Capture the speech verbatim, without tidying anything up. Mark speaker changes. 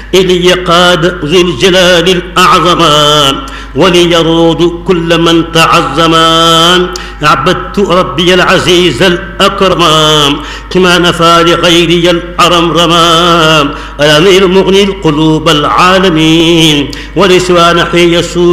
Speaker 1: إلي قاد ذو الجلال الأعظم وليرود كل من تعظما. عبدت ربي العزيز الأكرم كما نفى لغيري الأرمرما. الأمير مغني القلوب العالمين ولسوى نحي يسوع